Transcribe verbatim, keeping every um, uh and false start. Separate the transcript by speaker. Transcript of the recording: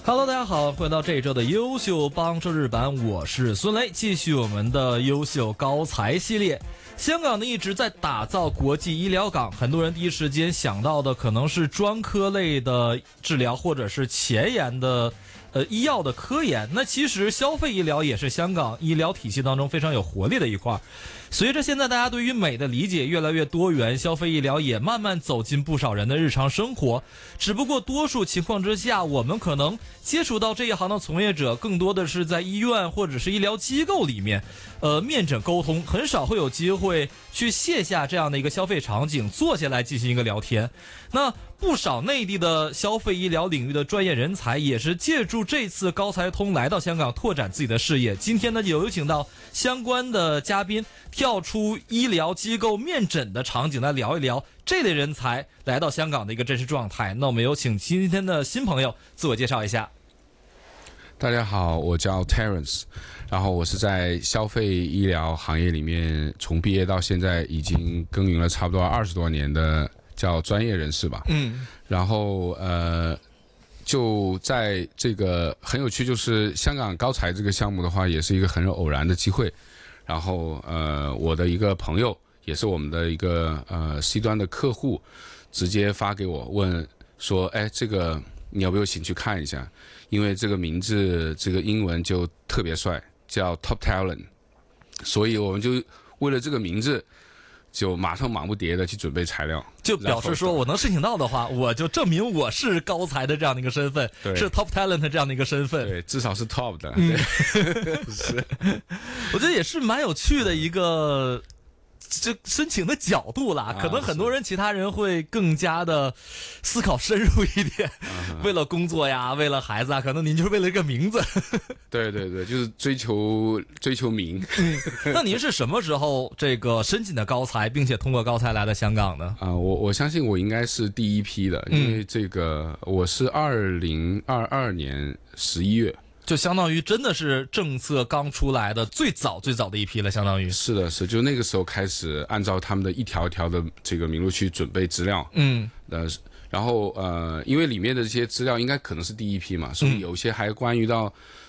Speaker 1: Hello， 大家好，回到这一周的优秀帮周日版，我是孙雷，继续我们的优秀高才系列。香港呢一直在打造国际医疗港，很多人第一时间想到的可能是专科类的治疗，或者是前沿的呃医药的科研。那其实消费医疗也是香港医疗体系当中非常有活力的一块。随着现在大家对于美的理解越来越多元，消费医疗也慢慢走进不少人的日常生活。只不过多数情况之下，我们可能接触到这一行的从业者更多的是在医院或者是医疗机构里面呃，面诊沟通，很少会有机会去卸下这样的一个消费场景，坐下来进行一个聊天。那不少内地的消费医疗领域的专业人才也是借助这次高才通来到香港拓展自己的事业。今天呢有请到相关的嘉宾跳出医疗机构面诊的场景来聊一聊这类人才来到香港的一个真实状态。那我们有请今天的新朋友自我介绍一下。
Speaker 2: 大家好，我叫 Terence， 然后我是在消费医疗行业里面从毕业到现在已经耕耘了差不多二十多年的叫专业人士吧。嗯，然后呃，就在这个很有趣，就是香港高才这个项目的话，也是一个很偶然的机会。然后呃，我的一个朋友也是我们的一个呃 C 端的客户，直接发给我问说，哎，这个你要不要兴趣看一下？因为这个名字这个英文就特别帅，叫 Top Talent， 所以我们就为了这个名字就马上忙不迭的去准备材料，
Speaker 1: 就表示说我能申请到的话，我就证明我是高才的这样的一个身份，是 Top Talent 这样的一个身份，
Speaker 2: 对，至少是 Top 的。
Speaker 1: 嗯、
Speaker 2: 是，
Speaker 1: 我觉得也是蛮有趣的一个这申请的角度啦，可能很多人其他人会更加的思考深入一点，啊、为了工作呀，为了孩子啊，可能您就是为了一个名字。
Speaker 2: 对对对，就是追求追求名。
Speaker 1: 嗯，那您是什么时候这个申请的高才，并且通过高才来的香港呢？
Speaker 2: 啊，我我相信我应该是第一批的，因为这个我是二零二二年十一月。
Speaker 1: 就相当于真的是政策刚出来的最早最早的一批了，相当于
Speaker 2: 是的，是就那个时候开始按照他们的一条一条的这个名录去准备资料，嗯，呃，然后呃，因为里面的这些资料应该可能是第一批嘛，所以有些还关于到